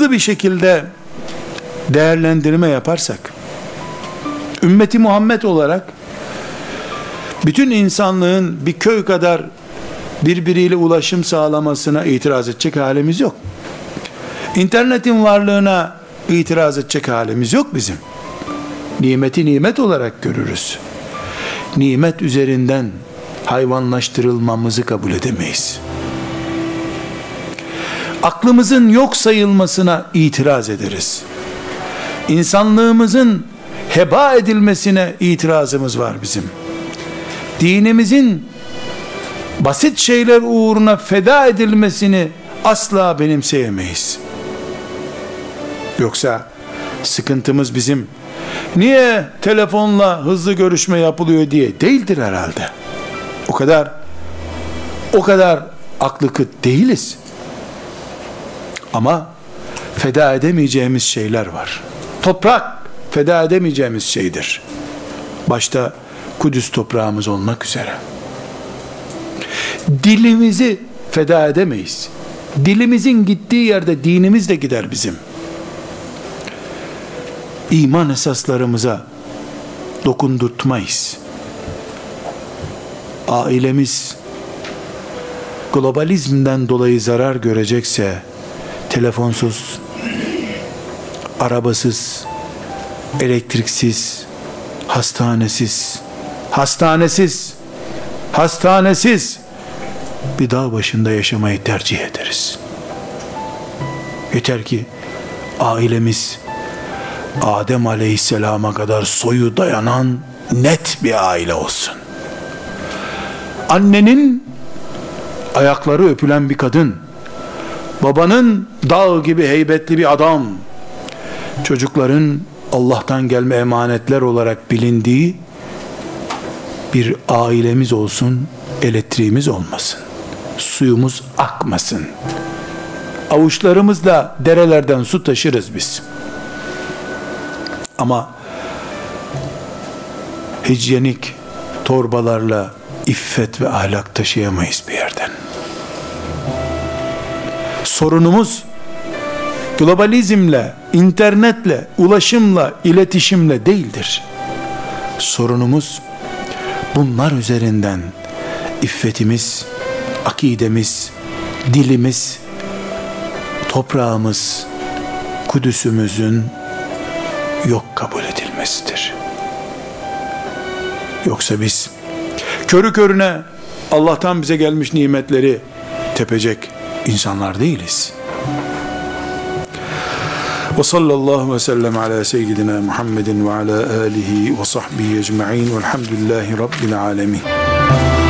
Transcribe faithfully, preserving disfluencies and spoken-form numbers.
hızlı bir şekilde değerlendirme yaparsak, ümmeti Muhammed olarak bütün insanlığın bir köy kadar birbiriyle ulaşım sağlamasına itiraz edecek halimiz yok. İnternetin varlığına itiraz edecek halimiz yok bizim. Nimeti nimet olarak görürüz. Nimet üzerinden hayvanlaştırılmamızı kabul edemeyiz. Aklımızın yok sayılmasına itiraz ederiz. İnsanlığımızın heba edilmesine itirazımız var bizim. Dinimizin basit şeyler uğruna feda edilmesini asla benimseyemeyiz. Yoksa sıkıntımız bizim niye telefonla hızlı görüşme yapılıyor diye değildir herhalde. O kadar o kadar aklı kıt değiliz. Ama feda edemeyeceğimiz şeyler var. Toprak feda edemeyeceğimiz şeydir. Başta Kudüs toprağımız olmak üzere. Dilimizi feda edemeyiz. Dilimizin gittiği yerde dinimiz de gider bizim. İman esaslarımıza dokundurtmayız. Ailemiz globalizmden dolayı zarar görecekse, telefonsuz, arabasız, elektriksiz, hastanesiz, hastanesiz, hastanesiz bir dağ başında yaşamayı tercih ederiz. Yeter ki ailemiz Adem Aleyhisselam'a kadar soyu dayanan net bir aile olsun. Annenin ayakları öpülen bir kadın, babanın dağ gibi heybetli bir adam, çocukların Allah'tan gelme emanetler olarak bilindiği bir ailemiz olsun, elektriğimiz olmasın, suyumuz akmasın. Avuçlarımızla derelerden su taşırız biz. Ama hijyenik torbalarla iffet ve ahlak taşıyamayız bir yerden. Sorunumuz globalizmle, internetle, ulaşımla, iletişimle değildir. Sorunumuz bunlar üzerinden iffetimiz, akidemiz, dilimiz, toprağımız, Kudüs'ümüzün yok kabul edilmesidir. Yoksa biz körü körüne Allah'tan bize gelmiş nimetleri tepecek insanlar değiliz. Ve sallallahu ve sellem ala seyyidina Muhammedin ve ala alihi ve sahbihi ecma'in velhamdülillahi rabbil alemin.